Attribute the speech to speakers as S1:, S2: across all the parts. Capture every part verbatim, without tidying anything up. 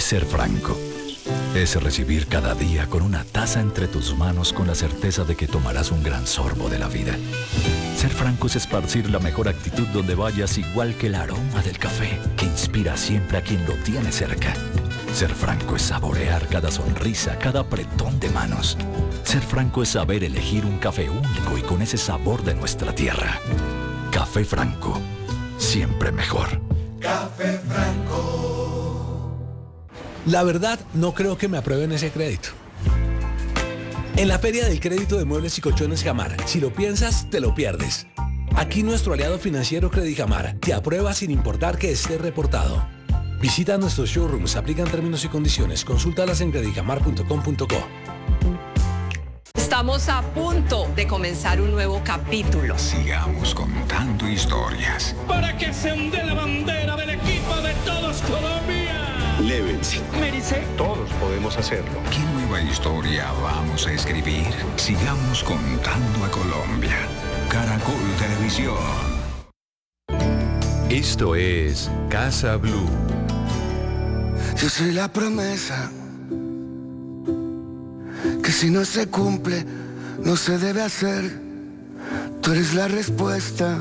S1: ser franco. Es recibir cada día con una taza entre tus manos con la certeza de que tomarás un gran sorbo de la vida. Ser franco es esparcir la mejor actitud donde vayas, igual que el aroma del café que inspira siempre a quien lo tiene cerca. Ser franco es saborear cada sonrisa, cada apretón de manos. Ser franco es saber elegir un café único y con ese sabor de nuestra tierra. Café Franco, siempre mejor.
S2: Café Franco.
S3: La verdad, no creo que me aprueben ese crédito. En la Feria del Crédito de Muebles y Colchones Jamar, si lo piensas, te lo pierdes. Aquí nuestro aliado financiero Credijamar te aprueba sin importar que esté reportado. Visita nuestros showrooms, aplican términos y condiciones. Consúltalas en credijamar punto com punto co.
S4: Estamos a punto de comenzar un nuevo capítulo.
S5: Sigamos contando historias.
S6: Para que se hunde la bandera del equipo de todos Colombia.
S5: Lévense.
S6: Mérice.
S7: Todos podemos hacerlo.
S5: ¿Qué nueva historia vamos a escribir? Sigamos contando a Colombia. Caracol Televisión.
S8: Esto es Casa Blue.
S9: Yo soy la promesa que si no se cumple, no se debe hacer. Tú eres la respuesta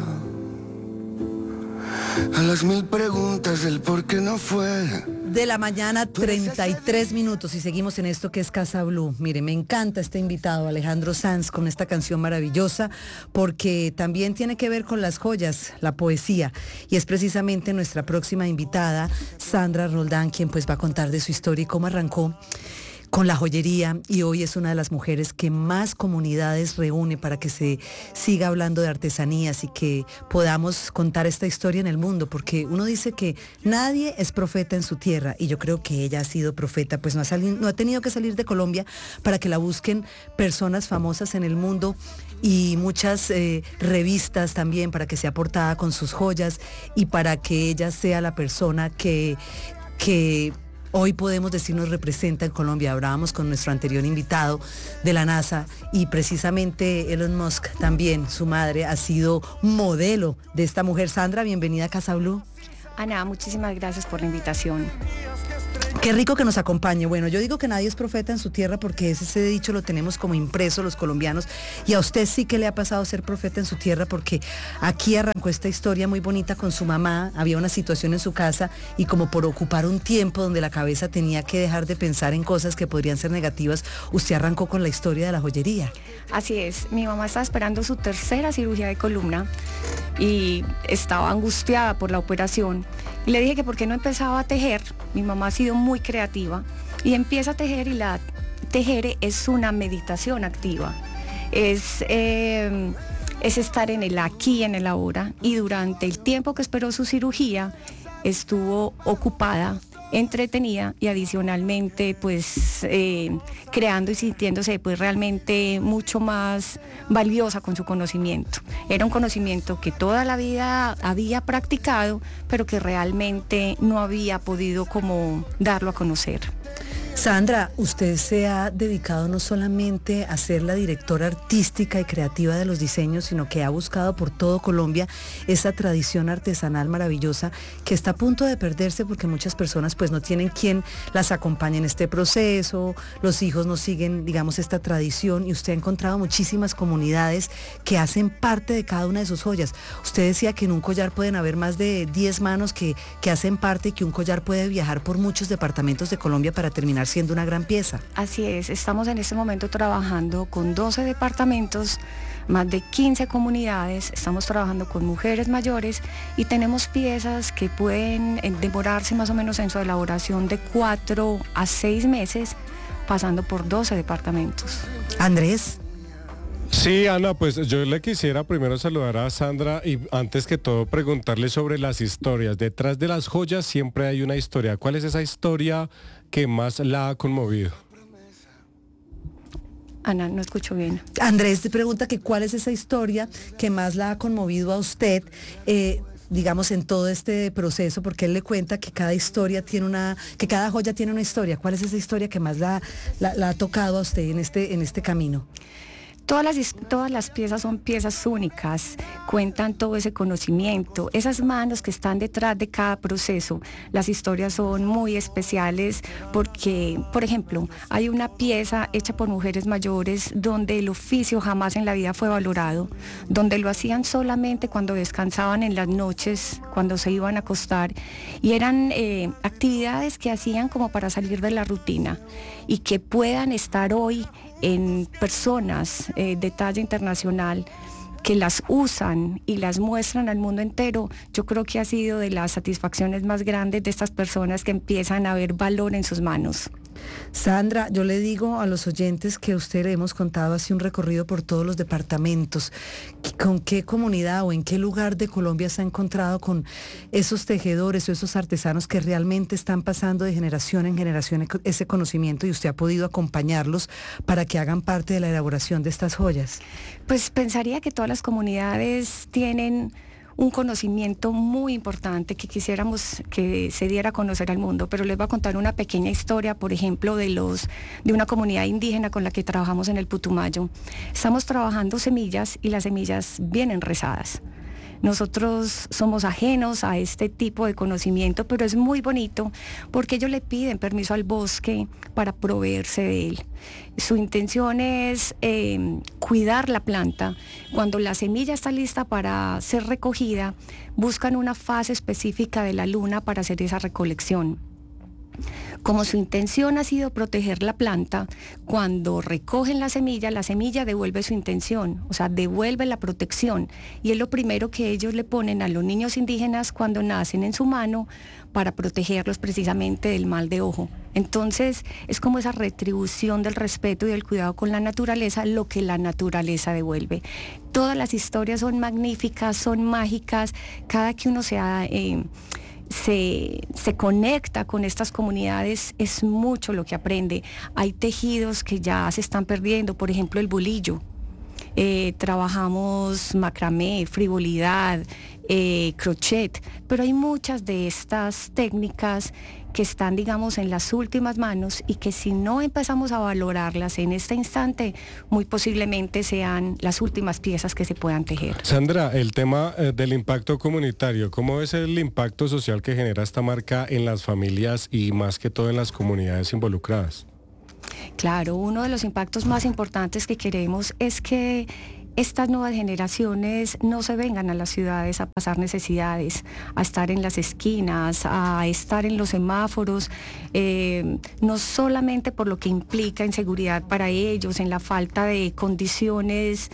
S9: a las mil preguntas del por qué no fue.
S10: De la mañana, treinta y tres minutos, y seguimos en esto que es Casa Blue. Mire, me encanta este invitado, Alejandro Sanz, con esta canción maravillosa, porque también tiene que ver con las joyas, la poesía, y es precisamente nuestra próxima invitada, Sandra Roldán, quien pues va a contar de su historia y cómo arrancó con la joyería, y hoy es una de las mujeres que más comunidades reúne para que se siga hablando de artesanías y que podamos contar esta historia en el mundo, porque uno dice que nadie es profeta en su tierra, y yo creo que ella ha sido profeta, pues no ha, salido, no ha tenido que salir de Colombia para que la busquen personas famosas en el mundo y muchas eh, revistas también para que sea portada con sus joyas y para que ella sea la persona que... que hoy podemos decir nos representa en Colombia. Hablábamos con nuestro anterior invitado de la NASA y precisamente Elon Musk también, su madre, ha sido modelo de esta mujer. Sandra, bienvenida a Casa Blue.
S11: Ana, muchísimas gracias por la invitación.
S10: Qué rico que nos acompañe. Bueno, yo digo que nadie es profeta en su tierra porque ese dicho lo tenemos como impreso los colombianos, y a usted sí que le ha pasado ser profeta en su tierra, porque aquí arrancó esta historia muy bonita con su mamá. Había una situación en su casa y como por ocupar un tiempo donde la cabeza tenía que dejar de pensar en cosas que podrían ser negativas, usted arrancó con la historia de la joyería.
S11: Así es, mi mamá estaba esperando su tercera cirugía de columna y estaba angustiada por la operación. Y le dije que por qué no empezaba a tejer. Mi mamá ha sido muy creativa y empieza a tejer, y la tejer es una meditación activa. Es, eh, es estar en el aquí, en el ahora, y durante el tiempo que esperó su cirugía estuvo ocupada, entretenida y adicionalmente pues eh, creando y sintiéndose pues realmente mucho más valiosa con su conocimiento. Era un conocimiento que toda la vida había practicado, pero que realmente no había podido como darlo a conocer.
S10: Sandra, usted se ha dedicado no solamente a ser la directora artística y creativa de los diseños, sino que ha buscado por todo Colombia esa tradición artesanal maravillosa que está a punto de perderse porque muchas personas pues no tienen quien las acompañe en este proceso, los hijos no siguen, digamos, esta tradición, y usted ha encontrado muchísimas comunidades que hacen parte de cada una de sus joyas. Usted decía que en un collar pueden haber más de diez manos que, que hacen parte, y que un collar puede viajar por muchos departamentos de Colombia para terminar siendo una gran pieza.
S11: Así es, estamos en este momento trabajando con doce departamentos, más de quince comunidades, estamos trabajando con mujeres mayores y tenemos piezas que pueden demorarse más o menos en su elaboración de cuatro a seis meses, pasando por doce departamentos.
S10: Andrés.
S7: Sí, Ana, pues yo le quisiera primero saludar a Sandra y antes que todo preguntarle sobre las historias. Detrás de las joyas siempre hay una historia. ¿Cuál es esa historia que más la ha conmovido?
S11: Ana, no escucho bien.
S10: Andrés te pregunta que cuál es esa historia que más la ha conmovido a usted, eh, digamos, en todo este proceso, porque él le cuenta que cada historia tiene una, que cada joya tiene una historia. ¿Cuál es esa historia que más la, la, la ha tocado a usted en este, en este camino?
S11: Todas las, todas las piezas son piezas únicas, cuentan todo ese conocimiento, esas manos que están detrás de cada proceso. Las historias son muy especiales porque, por ejemplo, hay una pieza hecha por mujeres mayores donde el oficio jamás en la vida fue valorado, donde lo hacían solamente cuando descansaban en las noches, cuando se iban a acostar, y eran eh, actividades que hacían como para salir de la rutina y que puedan estar hoy en personas eh, de talla internacional que las usan y las muestran al mundo entero. Yo creo que ha sido de las satisfacciones más grandes de estas personas que empiezan a ver valor en sus manos.
S10: Sandra, yo le digo a los oyentes que usted le hemos contado así un recorrido por todos los departamentos. ¿Con qué comunidad o en qué lugar de Colombia se ha encontrado con esos tejedores o esos artesanos que realmente están pasando de generación en generación ese conocimiento y usted ha podido acompañarlos para que hagan parte de la elaboración de estas joyas?
S11: Pues pensaría que todas las comunidades tienen un conocimiento muy importante que quisiéramos que se diera a conocer al mundo, pero les voy a contar una pequeña historia, por ejemplo, de los de una comunidad indígena con la que trabajamos en el Putumayo. Estamos trabajando semillas y las semillas vienen rezadas. Nosotros somos ajenos a este tipo de conocimiento, pero es muy bonito porque ellos le piden permiso al bosque para proveerse de él. Su intención es eh, cuidar la planta. Cuando la semilla está lista para ser recogida, buscan una fase específica de la luna para hacer esa recolección. Como su intención ha sido proteger la planta, cuando recogen la semilla, la semilla devuelve su intención, o sea, devuelve la protección. Y es lo primero que ellos le ponen a los niños indígenas cuando nacen en su mano para protegerlos precisamente del mal de ojo. Entonces, es como esa retribución del respeto y del cuidado con la naturaleza, lo que la naturaleza devuelve. Todas las historias son magníficas, son mágicas, cada que uno se ha... Eh, Se, se conecta con estas comunidades, es mucho lo que aprende. Hay tejidos que ya se están perdiendo, por ejemplo el bolillo. Eh, trabajamos macramé, frivolidad, eh, crochet, pero hay muchas de estas técnicas que están, digamos, en las últimas manos y que si no empezamos a valorarlas en este instante, muy posiblemente sean las últimas piezas que se puedan tejer.
S7: Sandra, el tema eh, del impacto comunitario, ¿cómo es el impacto social que genera esta marca en las familias y más que todo en las comunidades involucradas?
S11: Claro, uno de los impactos más importantes que queremos es que estas nuevas generaciones no se vengan a las ciudades a pasar necesidades, a estar en las esquinas, a estar en los semáforos, eh, no solamente por lo que implica inseguridad para ellos, en la falta de condiciones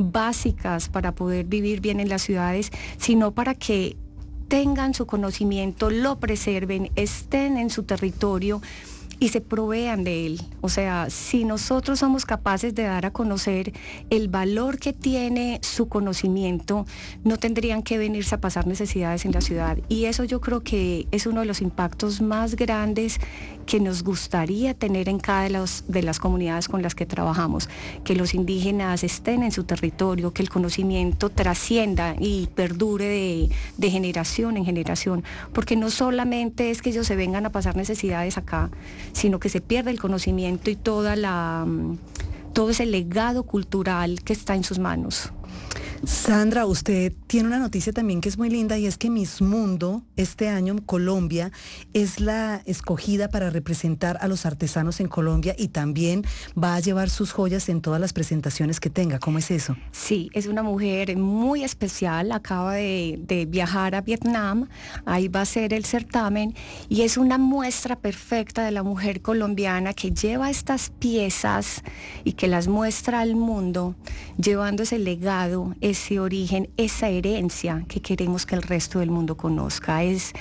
S11: básicas para poder vivir bien en las ciudades, sino para que tengan su conocimiento, lo preserven, estén en su territorio y se provean de él. O sea, si nosotros somos capaces de dar a conocer el valor que tiene su conocimiento, no tendrían que venirse a pasar necesidades en la ciudad. Y eso yo creo que es uno de los impactos más grandes que nos gustaría tener en cada de, los, de las comunidades con las que trabajamos, que los indígenas estén en su territorio, que el conocimiento trascienda y perdure de, de generación en generación, porque no solamente es que ellos se vengan a pasar necesidades acá, sino que se pierde el conocimiento y toda la, todo ese legado cultural que está en sus manos.
S10: Sandra, usted tiene una noticia también que es muy linda y es que Miss Mundo, este año Colombia, es la escogida para representar a los artesanos en Colombia y también va a llevar sus joyas en todas las presentaciones que tenga. ¿Cómo es eso?
S11: Sí, es una mujer muy especial, acaba de, de viajar a Vietnam, ahí va a ser el certamen y es una muestra perfecta de la mujer colombiana que lleva estas piezas y que las muestra al mundo, llevando ese legado, ese origen, esa herencia que queremos que el resto del mundo conozca. Es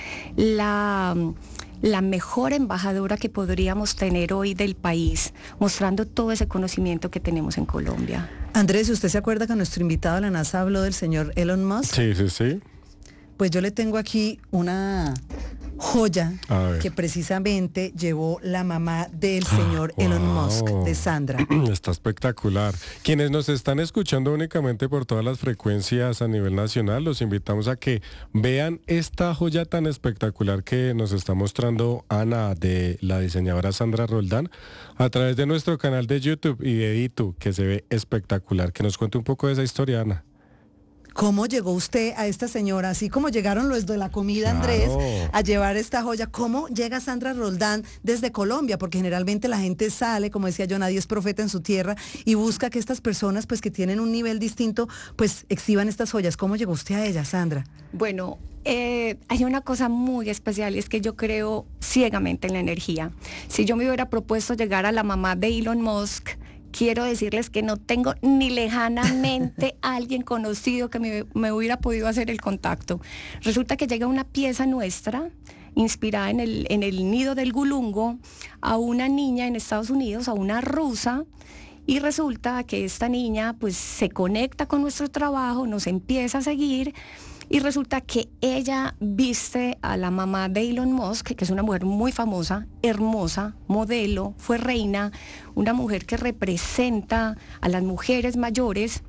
S11: la, la mejor embajadora que podríamos tener hoy del país, mostrando todo ese conocimiento que tenemos en Colombia.
S10: Andrés, ¿usted se acuerda que nuestro invitado a la NASA habló del señor Elon Musk?
S7: Sí, sí, sí.
S10: Pues yo le tengo aquí una joya que precisamente llevó la mamá del señor
S7: wow.
S10: Elon Musk, de Sandra.
S7: Está espectacular. Quienes nos están escuchando únicamente por todas las frecuencias a nivel nacional, los invitamos a que vean esta joya tan espectacular que nos está mostrando Ana, de la diseñadora Sandra Roldán, a través de nuestro canal de YouTube y de Editu, que se ve espectacular. Que nos cuente un poco de esa historia, Ana.
S10: ¿Cómo llegó usted a esta señora? Así como llegaron los de la comida,
S7: Claro.
S10: Andrés, a llevar esta joya. ¿Cómo llega Sandra Roldán desde Colombia? Porque generalmente la gente sale, como decía yo, nadie es profeta en su tierra, y busca que estas personas, pues que tienen un nivel distinto, pues exhiban estas joyas. ¿Cómo llegó usted a ella, Sandra?
S11: Bueno, eh, hay una cosa muy especial, y es que yo creo ciegamente en la energía. Si yo me hubiera propuesto llegar a la mamá de Elon Musk, quiero decirles que no tengo ni lejanamente a alguien conocido que me, me hubiera podido hacer el contacto. Resulta que llega una pieza nuestra, inspirada en el, en el nido del gulungo, a una niña en Estados Unidos, a una rusa, y resulta que esta niña pues se conecta con nuestro trabajo, nos empieza a seguir, y resulta que ella viste a la mamá de Elon Musk, que es una mujer muy famosa, hermosa, modelo, fue reina, una mujer que representa a las mujeres mayores.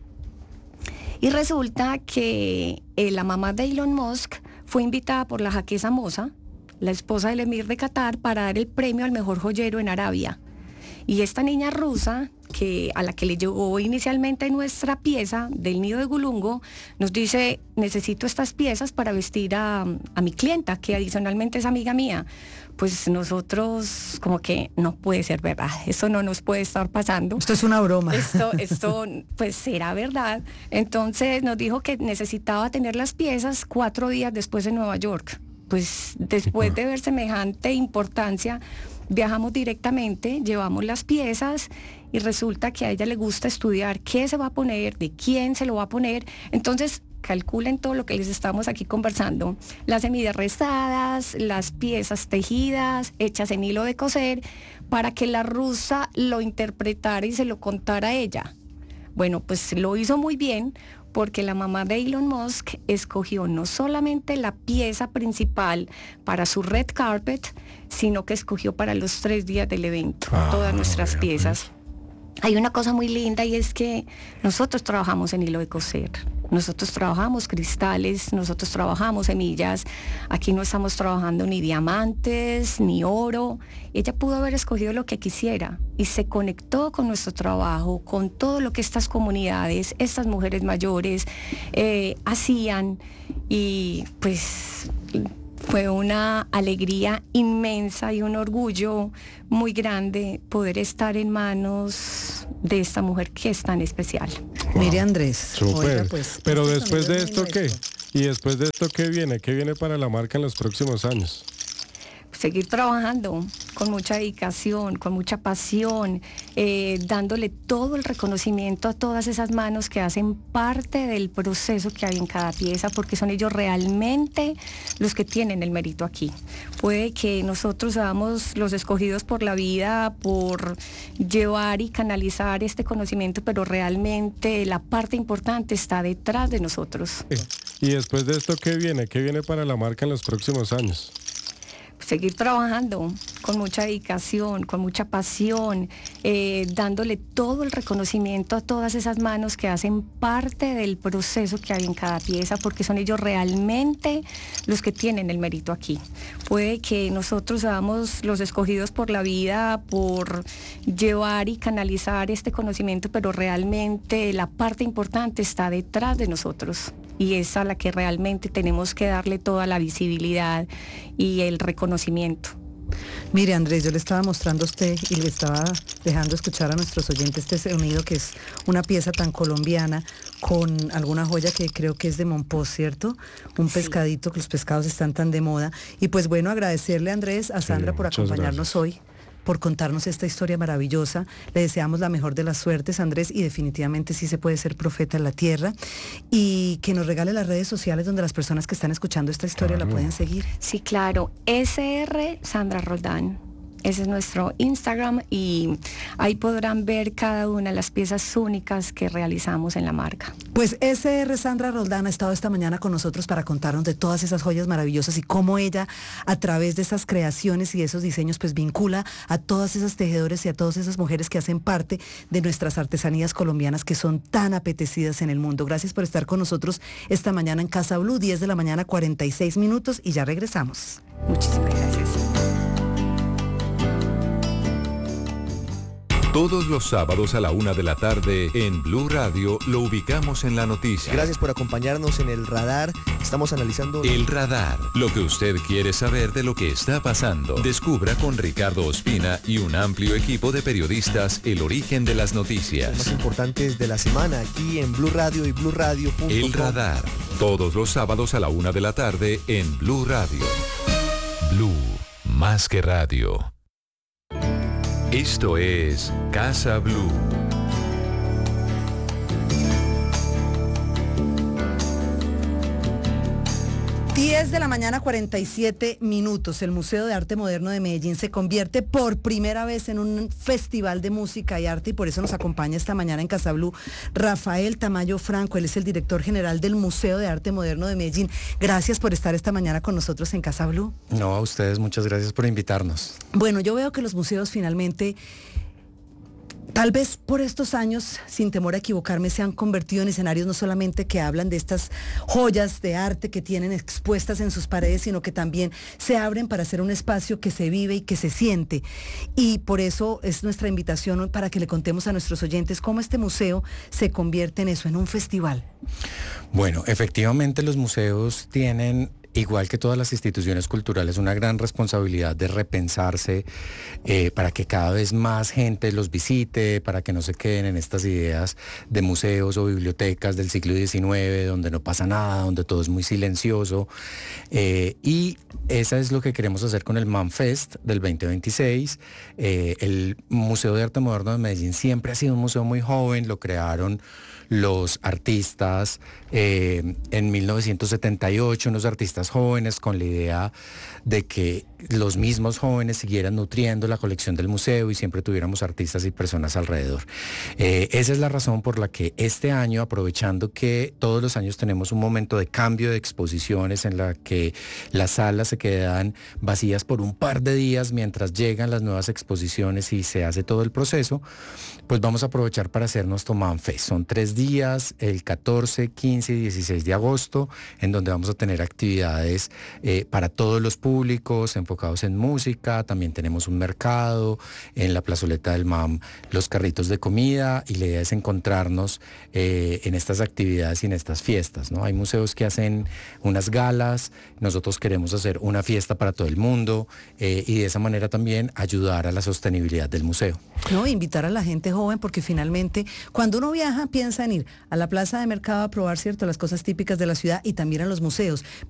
S11: Y resulta que eh, la mamá de Elon Musk fue invitada por la jaquesa Moza, la esposa del emir de Qatar, para dar el premio al mejor joyero en Arabia. Y esta niña rusa, que a la que le llegó inicialmente nuestra pieza del nido de gulungo, nos dice: necesito estas piezas para vestir a, a mi clienta, que adicionalmente es amiga mía. Pues nosotros como que no puede ser verdad, eso no nos puede estar pasando.
S10: Esto es una broma.
S11: Esto, esto pues será verdad. Entonces nos dijo que necesitaba tener las piezas cuatro días después en Nueva York. Pues después de ver semejante importancia, viajamos directamente, llevamos las piezas, y resulta que a ella le gusta estudiar qué se va a poner, de quién se lo va a poner. Entonces calculen todo lo que les estamos aquí conversando: las semillas rezadas, las piezas tejidas, hechas en hilo de coser, para que la rusa lo interpretara y se lo contara a ella. Bueno, pues lo hizo muy bien, porque la mamá de Elon Musk escogió no solamente la pieza principal para su red carpet, sino que escogió para los tres días del evento ah, todas nuestras piezas. Pues. Hay una cosa muy linda, y es que nosotros trabajamos en hilo de coser, nosotros trabajamos cristales, nosotros trabajamos semillas. Aquí no estamos trabajando ni diamantes, ni oro. Ella pudo haber escogido lo que quisiera y se conectó con nuestro trabajo, con todo lo que estas comunidades, estas mujeres mayores eh, hacían, y pues fue una alegría inmensa y un orgullo muy grande poder estar en manos de esta mujer que es tan especial.
S10: Wow. Mire, Andrés.
S7: Súper. Oiga, pues, pero este después de esto, ¿qué? ¿Y después de esto qué viene? ¿Qué viene para la marca en los próximos años?
S11: Seguir trabajando con mucha dedicación, con mucha pasión, eh, dándole todo el reconocimiento a todas esas manos que hacen parte del proceso que hay en cada pieza, porque son ellos realmente los que tienen el mérito aquí. Puede que nosotros seamos los escogidos por la vida, por llevar y canalizar este conocimiento, pero realmente la parte importante está detrás de nosotros.
S7: ¿Y después de esto qué viene? ¿Qué viene para la marca en los próximos años?
S11: Seguir trabajando con mucha dedicación, con mucha pasión, eh, dándole todo el reconocimiento a todas esas manos que hacen parte del proceso que hay en cada pieza, porque son ellos realmente los que tienen el mérito aquí. Puede que nosotros seamos los escogidos por la vida, por llevar y canalizar este conocimiento, pero realmente la parte importante está detrás de nosotros, y es a la que realmente tenemos que darle toda la visibilidad y el reconocimiento.
S10: Mire, Andrés, yo le estaba mostrando a usted y le estaba dejando escuchar a nuestros oyentes este sonido, que es una pieza tan colombiana con alguna joya que creo que es de Monpós, ¿cierto? Un sí. pescadito, que los pescados están tan de moda. Y pues bueno, agradecerle, Andrés, a Sandra sí, por acompañarnos gracias. hoy, por contarnos esta historia maravillosa. Le deseamos la mejor de las suertes, Andrés, y definitivamente sí se puede ser profeta en la tierra, y que nos regale las redes sociales donde las personas que están escuchando esta historia claro. la pueden seguir.
S11: Sí, claro, S R Sandra Roldán. Ese es nuestro Instagram y ahí podrán ver cada una de las piezas únicas que realizamos en la marca.
S10: Pues S R Sandra Roldán ha estado esta mañana con nosotros para contarnos de todas esas joyas maravillosas y cómo ella, a través de esas creaciones y de esos diseños, pues vincula a todas esas tejedores y a todas esas mujeres que hacen parte de nuestras artesanías colombianas que son tan apetecidas en el mundo. Gracias por estar con nosotros esta mañana en Casa Blue, diez de la mañana, cuarenta y seis minutos, y ya regresamos.
S11: Muchísimas gracias.
S8: Todos los sábados a la una de la tarde en Blue Radio lo ubicamos en la noticia.
S12: Gracias por acompañarnos en El Radar. Estamos analizando...
S8: El Radar. Lo que usted quiere saber de lo que está pasando. Descubra con Ricardo Ospina y un amplio equipo de periodistas el origen de las noticias.
S12: Los más importantes de la semana aquí en Blue Radio y blue radio punto com.
S8: El Radar. Todos los sábados a la una de la tarde en Blue Radio. Blue. Más que radio. Esto es Casa Blue.
S10: diez de la mañana, cuarenta y siete minutos. El Museo de Arte Moderno de Medellín se convierte por primera vez en un festival de música y arte, y por eso nos acompaña esta mañana en Casa Blue Rafael Tamayo Franco. Él es el director general del Museo de Arte Moderno de Medellín. Gracias por estar esta mañana con nosotros en Casa Blue.
S13: No, a ustedes muchas gracias por invitarnos.
S10: Bueno, yo veo que los museos finalmente... Tal vez por estos años, sin temor a equivocarme, se han convertido en escenarios no solamente que hablan de estas joyas de arte que tienen expuestas en sus paredes, sino que también se abren para ser un espacio que se vive y que se siente. Y por eso es nuestra invitación para que le contemos a nuestros oyentes cómo este museo se convierte en eso, en un festival.
S13: Bueno, efectivamente los museos tienen... igual que todas las instituciones culturales, una gran responsabilidad de repensarse eh, para que cada vez más gente los visite, para que no se queden en estas ideas de museos o bibliotecas del siglo diecinueve, donde no pasa nada, donde todo es muy silencioso. Eh, y eso es lo que queremos hacer con el MAMFest del veinte veintiséis. Eh, el Museo de Arte Moderno de Medellín siempre ha sido un museo muy joven, lo crearon los artistas eh, en mil novecientos setenta y ocho, unos artistas jóvenes con la idea de que los mismos jóvenes siguieran nutriendo la colección del museo y siempre tuviéramos artistas y personas alrededor. Eh, esa es la razón por la que este año, aprovechando que todos los años tenemos un momento de cambio de exposiciones en la que las salas se quedan vacías por un par de días mientras llegan las nuevas exposiciones y se hace todo el proceso, pues vamos a aprovechar para hacer nuestro MAMFest. Son tres días, el catorce, quince y dieciséis de agosto, en donde vamos a tener actividades eh, para todos los públicos, enfocados en música. También tenemos un mercado, en la plazoleta del MAM, los carritos de comida, y la idea es encontrarnos eh, en estas actividades y en estas fiestas, ¿no? Hay museos que hacen unas galas, nosotros queremos hacer una fiesta para todo el mundo eh, y de esa manera también ayudar a la sostenibilidad del museo.
S10: No, invitar a la gente joven, porque finalmente cuando uno viaja piensa en ir a la plaza de mercado a probar, cierto, las cosas típicas de la ciudad y también a los museos.